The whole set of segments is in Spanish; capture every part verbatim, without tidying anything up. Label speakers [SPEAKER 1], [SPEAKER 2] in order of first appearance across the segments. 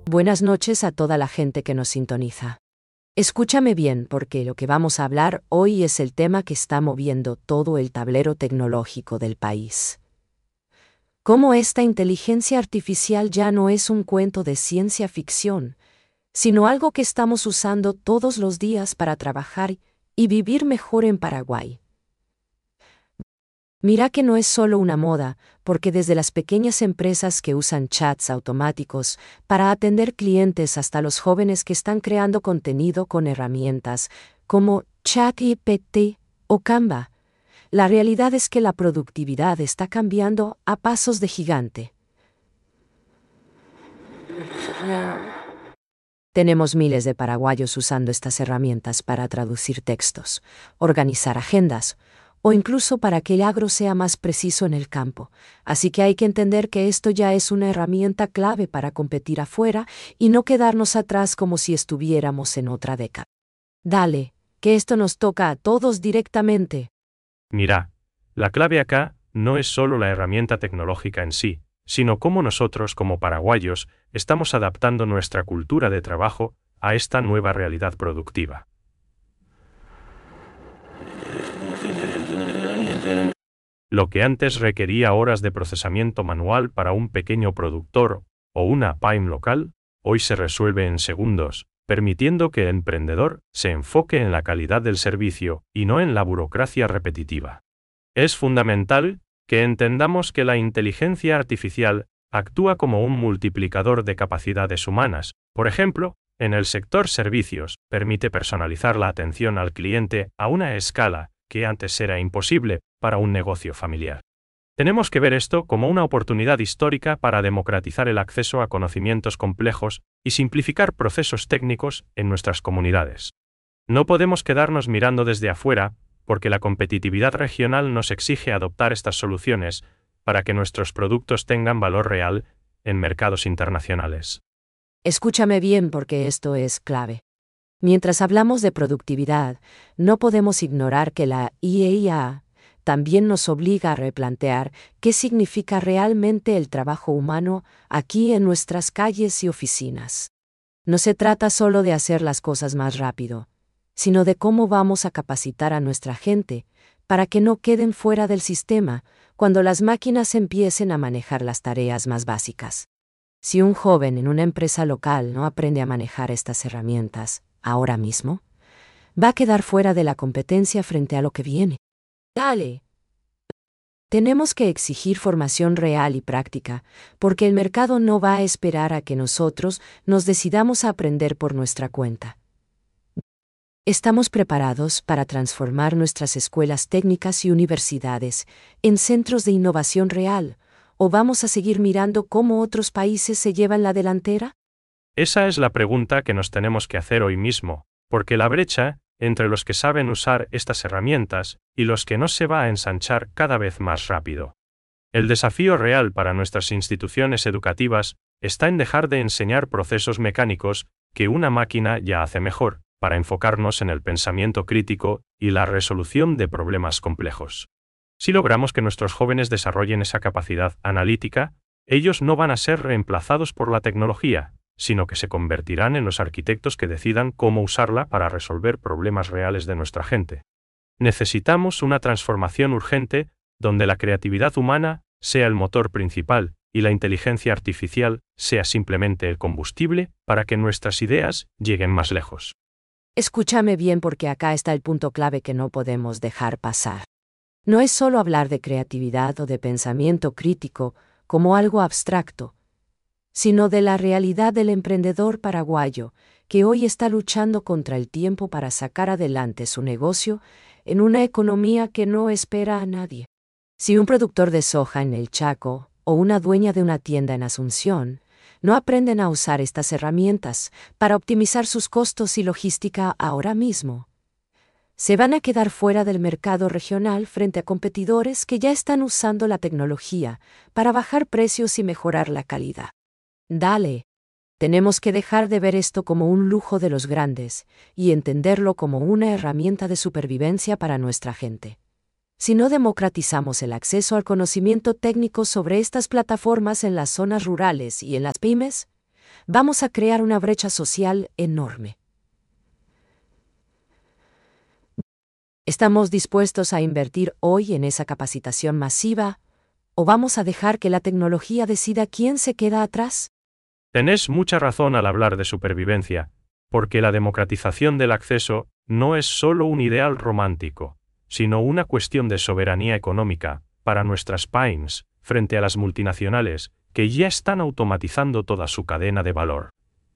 [SPEAKER 1] Buenas noches a toda la gente que nos sintoniza. Escúchame bien porque lo que vamos a hablar hoy es el tema que está moviendo todo el tablero tecnológico del país. Cómo esta inteligencia artificial ya no es un cuento de ciencia ficción, sino algo que estamos usando todos los días para trabajar y vivir mejor en Paraguay. Mira que no es solo una moda, porque desde las pequeñas empresas que usan chats automáticos para atender clientes hasta los jóvenes que están creando contenido con herramientas como ChatGPT o Canva, la realidad es que la productividad está cambiando a pasos de gigante. Tenemos miles de paraguayos usando estas herramientas para traducir textos, organizar agendas, o incluso para que el agro sea más preciso en el campo. Así que hay que entender que esto ya es una herramienta clave para competir afuera y no quedarnos atrás como si estuviéramos en otra década. Dale, que esto nos toca a todos directamente.
[SPEAKER 2] Mira, la clave acá no es solo la herramienta tecnológica en sí, sino cómo nosotros como paraguayos estamos adaptando nuestra cultura de trabajo a esta nueva realidad productiva. Lo que antes requería horas de procesamiento manual para un pequeño productor o una pyme local, hoy se resuelve en segundos, permitiendo que el emprendedor se enfoque en la calidad del servicio y no en la burocracia repetitiva. Es fundamental que entendamos que la inteligencia artificial actúa como un multiplicador de capacidades humanas. Por ejemplo, en el sector servicios, permite personalizar la atención al cliente a una escala que antes era imposible para un negocio familiar. Tenemos que ver esto como una oportunidad histórica para democratizar el acceso a conocimientos complejos y simplificar procesos técnicos en nuestras comunidades. No podemos quedarnos mirando desde afuera, porque la competitividad regional nos exige adoptar estas soluciones para que nuestros productos tengan valor real en mercados internacionales.
[SPEAKER 1] Escúchame bien porque esto es clave. Mientras hablamos de productividad, no podemos ignorar que la I A también nos obliga a replantear qué significa realmente el trabajo humano aquí en nuestras calles y oficinas. No se trata solo de hacer las cosas más rápido, sino de cómo vamos a capacitar a nuestra gente para que no queden fuera del sistema cuando las máquinas empiecen a manejar las tareas más básicas. Si un joven en una empresa local no aprende a manejar estas herramientas ahora mismo, va a quedar fuera de la competencia frente a lo que viene. Dale. Tenemos que exigir formación real y práctica, porque el mercado no va a esperar a que nosotros nos decidamos a aprender por nuestra cuenta. Estamos preparados para transformar nuestras escuelas técnicas y universidades en centros de innovación real, ¿o vamos a seguir mirando cómo otros países se llevan la delantera?
[SPEAKER 2] Esa es la pregunta que nos tenemos que hacer hoy mismo, porque la brecha entre los que saben usar estas herramientas y los que no se va a ensanchar cada vez más rápido. El desafío real para nuestras instituciones educativas está en dejar de enseñar procesos mecánicos que una máquina ya hace mejor, para enfocarnos en el pensamiento crítico y la resolución de problemas complejos. Si logramos que nuestros jóvenes desarrollen esa capacidad analítica, ellos no van a ser reemplazados por la tecnología, sino que se convertirán en los arquitectos que decidan cómo usarla para resolver problemas reales de nuestra gente. Necesitamos una transformación urgente donde la creatividad humana sea el motor principal y la inteligencia artificial sea simplemente el combustible para que nuestras ideas lleguen más lejos.
[SPEAKER 1] Escúchame bien porque acá está el punto clave que no podemos dejar pasar. No es solo hablar de creatividad o de pensamiento crítico como algo abstracto, sino de la realidad del emprendedor paraguayo, que hoy está luchando contra el tiempo para sacar adelante su negocio en una economía que no espera a nadie. Si un productor de soja en el Chaco o una dueña de una tienda en Asunción no aprenden a usar estas herramientas para optimizar sus costos y logística ahora mismo, se van a quedar fuera del mercado regional frente a competidores que ya están usando la tecnología para bajar precios y mejorar la calidad. Dale. Tenemos que dejar de ver esto como un lujo de los grandes y entenderlo como una herramienta de supervivencia para nuestra gente. Si no democratizamos el acceso al conocimiento técnico sobre estas plataformas en las zonas rurales y en las pymes, vamos a crear una brecha social enorme. ¿Estamos dispuestos a invertir hoy en esa capacitación masiva? ¿O vamos a dejar que la tecnología decida quién se queda atrás?
[SPEAKER 2] Tenés mucha razón al hablar de supervivencia, porque la democratización del acceso no es solo un ideal romántico, sino una cuestión de soberanía económica para nuestras pymes frente a las multinacionales que ya están automatizando toda su cadena de valor.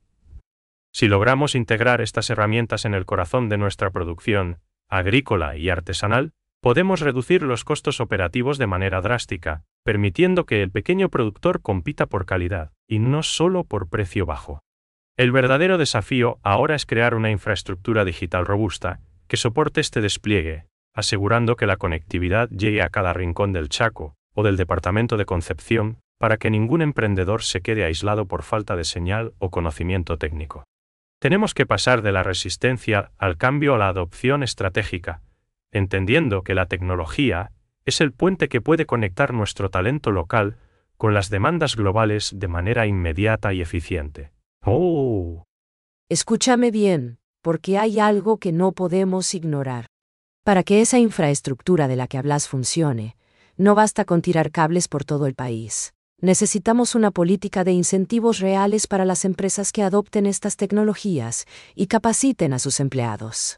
[SPEAKER 2] Si logramos integrar estas herramientas en el corazón de nuestra producción, agrícola y artesanal, podemos reducir los costos operativos de manera drástica, permitiendo que el pequeño productor compita por calidad, y no solo por precio bajo. El verdadero desafío ahora es crear una infraestructura digital robusta que soporte este despliegue, asegurando que la conectividad llegue a cada rincón del Chaco o del departamento de Concepción, para que ningún emprendedor se quede aislado por falta de señal o conocimiento técnico. Tenemos que pasar de la resistencia al cambio a la adopción estratégica, entendiendo que la tecnología es el puente que puede conectar nuestro talento local con las demandas globales de manera inmediata y eficiente. ¡Oh!
[SPEAKER 1] Escúchame bien, porque hay algo que no podemos ignorar. Para que esa infraestructura de la que hablas funcione, no basta con tirar cables por todo el país. Necesitamos una política de incentivos reales para las empresas que adopten estas tecnologías y capaciten a sus empleados.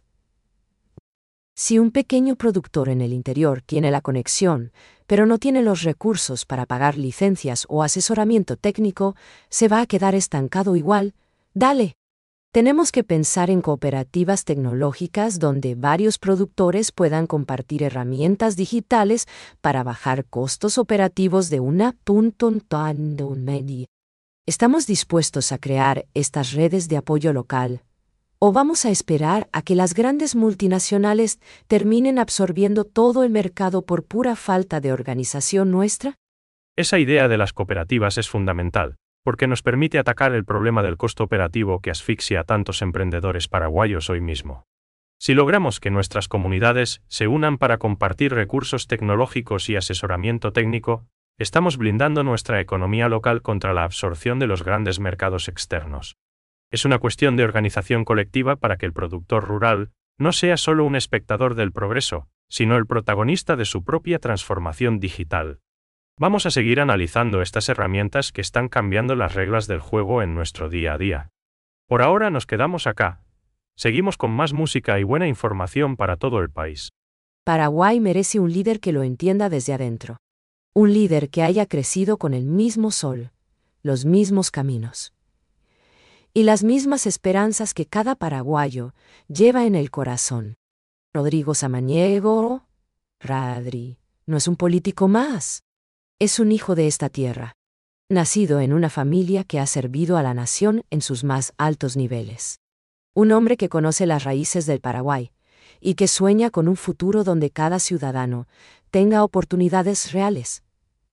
[SPEAKER 1] Si un pequeño productor en el interior tiene la conexión, pero no tiene los recursos para pagar licencias o asesoramiento técnico, se va a quedar estancado igual. Dale. Tenemos que pensar en cooperativas tecnológicas donde varios productores puedan compartir herramientas digitales para bajar costos operativos de una punta a un medio. ¿Estamos dispuestos a crear estas redes de apoyo local? ¿O vamos a esperar a que las grandes multinacionales terminen absorbiendo todo el mercado por pura falta de organización nuestra?
[SPEAKER 2] Esa idea de las cooperativas es fundamental, porque nos permite atacar el problema del costo operativo que asfixia a tantos emprendedores paraguayos hoy mismo. Si logramos que nuestras comunidades se unan para compartir recursos tecnológicos y asesoramiento técnico, estamos blindando nuestra economía local contra la absorción de los grandes mercados externos. Es una cuestión de organización colectiva para que el productor rural no sea solo un espectador del progreso, sino el protagonista de su propia transformación digital. Vamos a seguir analizando estas herramientas que están cambiando las reglas del juego en nuestro día a día. Por ahora nos quedamos acá. Seguimos con más música y buena información para todo el país.
[SPEAKER 1] Paraguay merece un líder que lo entienda desde adentro. Un líder que haya crecido con el mismo sol, los mismos caminos y las mismas esperanzas que cada paraguayo lleva en el corazón. Rodrigo Samaniego, Radri, no es un político más. Es un hijo de esta tierra, nacido en una familia que ha servido a la nación en sus más altos niveles. Un hombre que conoce las raíces del Paraguay y que sueña con un futuro donde cada ciudadano tenga oportunidades reales.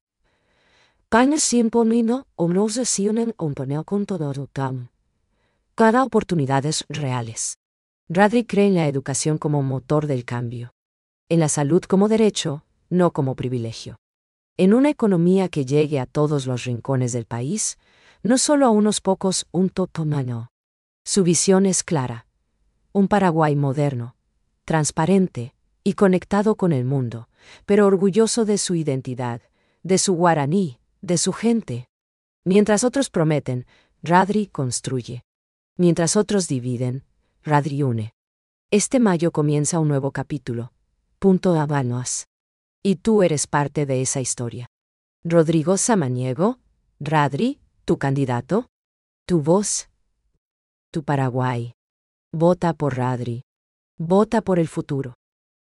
[SPEAKER 1] Cada oportunidades reales. Radri cree en la educación como motor del cambio, en la salud como derecho, no como privilegio. En una economía que llegue a todos los rincones del país, no solo a unos pocos, un totomano. Su visión es clara. Un Paraguay moderno, transparente y conectado con el mundo, pero orgulloso de su identidad, de su guaraní, de su gente. Mientras otros prometen, Radri construye. Mientras otros dividen, Radri une. Este mayo comienza un nuevo capítulo. Punto a Balnoas. Y tú eres parte de esa historia. Rodrigo Samaniego, Radri, tu candidato, tu voz, tu Paraguay. Vota por Radri. Vota por el futuro.